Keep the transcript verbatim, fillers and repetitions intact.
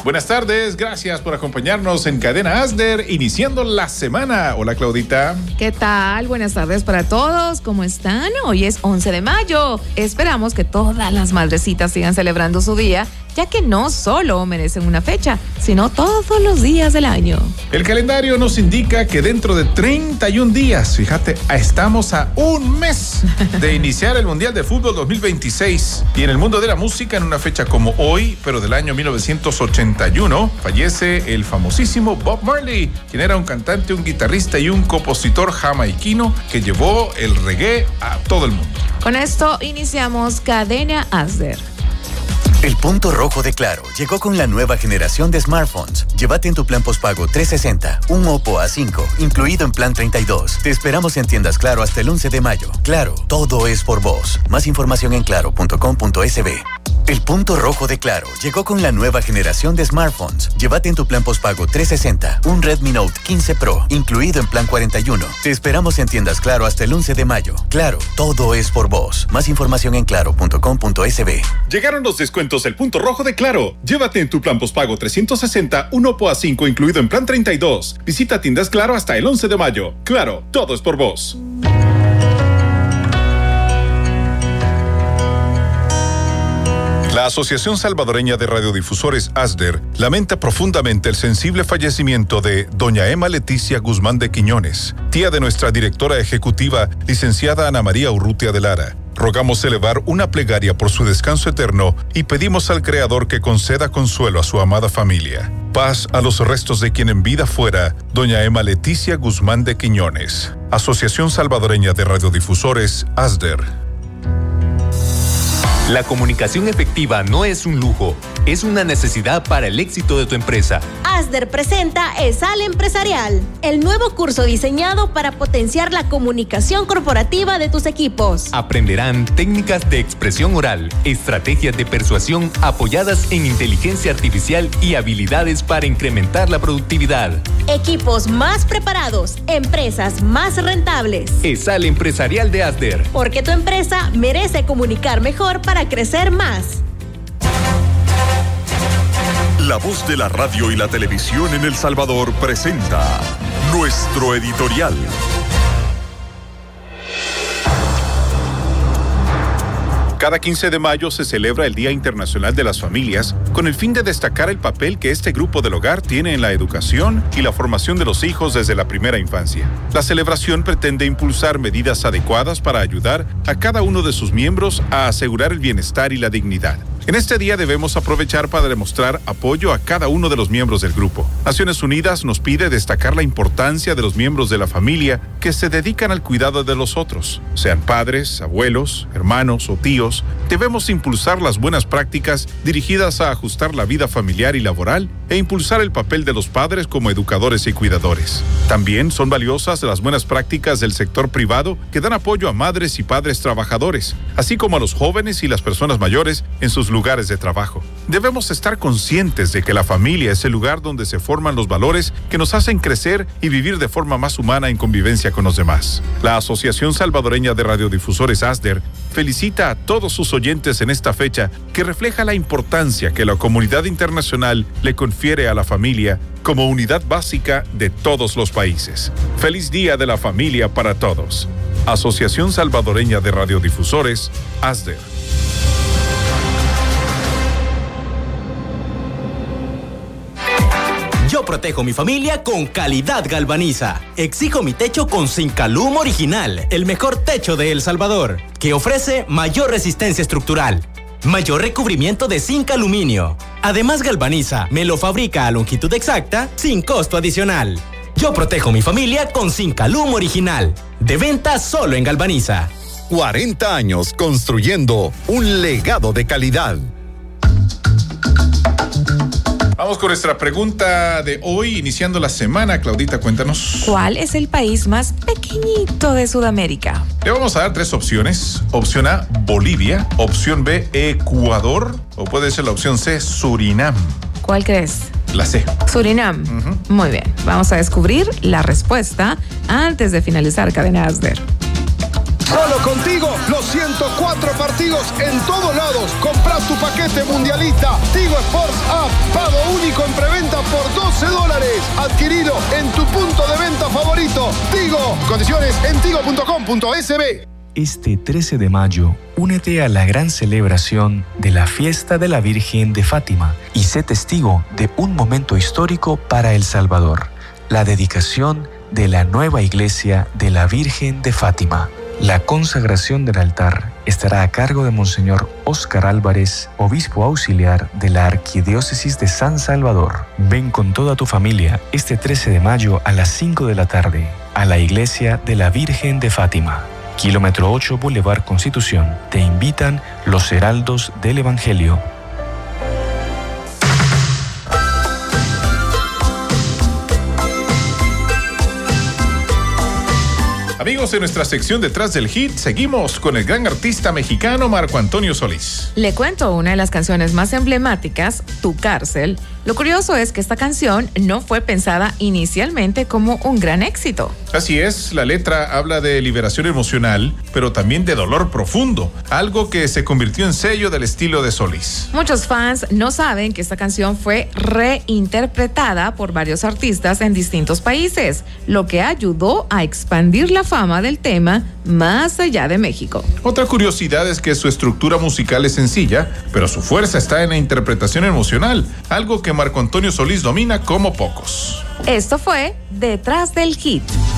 Buenas tardes, gracias por acompañarnos en Cadena Asder, iniciando la semana. Hola, Claudita. ¿Qué tal? Buenas tardes para todos. ¿Cómo están? Hoy es once de mayo. Esperamos que todas las madrecitas sigan celebrando su día, ya que no solo merecen una fecha, sino todos los días del año. El calendario nos indica que dentro de treinta y un días, fíjate, estamos a un mes de iniciar el Mundial de Fútbol dos mil veintiséis. Y en el mundo de la música, en una fecha como hoy, pero del año mil novecientos ochenta y uno, fallece el famosísimo Bob Marley, quien era un cantante, un guitarrista y un compositor jamaiquino que llevó el reggae a todo el mundo. Con esto iniciamos Cadena Asder. El punto rojo de Claro llegó con la nueva generación de smartphones. Llévate en tu plan postpago trescientos sesenta un Oppo A cinco, incluido en plan treinta y dos. Te esperamos en tiendas Claro hasta el once de mayo. Claro, todo es por vos. Más información en claro punto com punto es be. El punto rojo de Claro llegó con la nueva generación de smartphones. Llévate en tu plan postpago trescientos sesenta un Redmi Note quince Pro, incluido en plan cuarenta y uno. Te esperamos en tiendas Claro hasta el once de mayo. Claro, todo es por vos. Más información en claro punto com punto es be. Llegaron los descuentos del punto rojo de Claro. Llévate en tu plan postpago trescientos sesenta un Oppo A cinco, incluido en plan treinta y dos. Visita tiendas Claro hasta el once de mayo. Claro, todo es por vos. La Asociación Salvadoreña de Radiodifusores Asder lamenta profundamente el sensible fallecimiento de doña Emma Leticia Guzmán de Quiñones, tía de nuestra directora ejecutiva, licenciada Ana María Urrutia de Lara. Rogamos elevar una plegaria por su descanso eterno y pedimos al Creador que conceda consuelo a su amada familia. Paz a los restos de quien en vida fuera doña Emma Leticia Guzmán de Quiñones. Asociación Salvadoreña de Radiodifusores Asder. La comunicación efectiva no es un lujo, es una necesidad para el éxito de tu empresa. Asder presenta ESAL Empresarial, el nuevo curso diseñado para potenciar la comunicación corporativa de tus equipos. Aprenderán técnicas de expresión oral, estrategias de persuasión apoyadas en inteligencia artificial y habilidades para incrementar la productividad. Equipos más preparados, empresas más rentables. ESAL Empresarial de Asder. Porque tu empresa merece comunicar mejor para crecer más. La voz de la radio y la televisión en El Salvador presenta nuestro editorial. Cada quince de mayo se celebra el Día Internacional de las Familias con el fin de destacar el papel que este grupo del hogar tiene en la educación y la formación de los hijos desde la primera infancia. La celebración pretende impulsar medidas adecuadas para ayudar a cada uno de sus miembros a asegurar el bienestar y la dignidad. En este día debemos aprovechar para demostrar apoyo a cada uno de los miembros del grupo. Naciones Unidas nos pide destacar la importancia de los miembros de la familia que se dedican al cuidado de los otros, sean padres, abuelos, hermanos o tíos. Debemos impulsar las buenas prácticas dirigidas a ajustar la vida familiar y laboral e impulsar el papel de los padres como educadores y cuidadores. También son valiosas las buenas prácticas del sector privado que dan apoyo a madres y padres trabajadores, así como a los jóvenes y las personas mayores en sus lugares de trabajo. Debemos estar conscientes de que la familia es el lugar donde se forman los valores que nos hacen crecer y vivir de forma más humana en convivencia con los demás. La Asociación Salvadoreña de Radiodifusores Asder felicita a todos sus oyentes en esta fecha que refleja la importancia que la comunidad internacional le confiere a la familia como unidad básica de todos los países. Feliz Día de la Familia para todos. Asociación Salvadoreña de Radiodifusores Asder. Yo protejo mi familia con calidad Galvaniza. Exijo mi techo con Zincalum Original, el mejor techo de El Salvador, que ofrece mayor resistencia estructural, mayor recubrimiento de zinc aluminio. Además, Galvaniza me lo fabrica a longitud exacta sin costo adicional. Yo protejo mi familia con Zincalum Original. De venta solo en Galvaniza. cuarenta años construyendo un legado de calidad. Vamos con nuestra pregunta de hoy, iniciando la semana. Claudita, cuéntanos. ¿Cuál es el país más pequeñito de Sudamérica? Le vamos a dar tres opciones. Opción A, Bolivia. Opción B, Ecuador. O puede ser la opción C, Surinam. ¿Cuál crees? La C. Surinam. Uh-huh. Muy bien. Vamos a descubrir la respuesta antes de finalizar Cadena Asder. Solo contigo los ciento cuatro partidos en todos lados. Compra tu paquete mundialista Tigo Sports App. Pago único en preventa por doce dólares. Adquirilo en tu punto de venta favorito. Tigo. Condiciones en tigo punto com punto es be. Este trece de mayo, únete a la gran celebración de la fiesta de la Virgen de Fátima y sé testigo de un momento histórico para El Salvador, la dedicación de la nueva iglesia de la Virgen de Fátima. La consagración del altar estará a cargo de Monseñor Óscar Álvarez, obispo auxiliar de la Arquidiócesis de San Salvador. Ven con toda tu familia este trece de mayo a las cinco de la tarde a la iglesia de la Virgen de Fátima. Kilómetro ocho, Boulevard Constitución. Te invitan los heraldos del Evangelio. Amigos, en nuestra sección Detrás del Hit, seguimos con el gran artista mexicano Marco Antonio Solís. Le cuento una de las canciones más emblemáticas, Tu Cárcel. Lo curioso es que esta canción no fue pensada inicialmente como un gran éxito. Así es, la letra habla de liberación emocional, pero también de dolor profundo, algo que se convirtió en sello del estilo de Solís. Muchos fans no saben que esta canción fue reinterpretada por varios artistas en distintos países, lo que ayudó a expandir la fama del tema más allá de México. Otra curiosidad es que su estructura musical es sencilla, pero su fuerza está en la interpretación emocional, algo que Marco Antonio Solís domina como pocos. Esto fue Detrás del Hit.